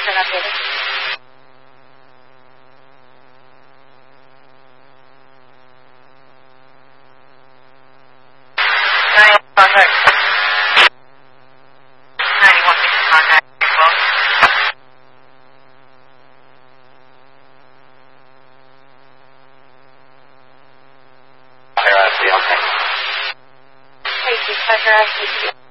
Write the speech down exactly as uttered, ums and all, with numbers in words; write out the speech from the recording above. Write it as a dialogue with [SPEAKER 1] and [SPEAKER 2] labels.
[SPEAKER 1] turn updated. Nine contact. Ninety-one contact. Hey, please, pleasure, I see you.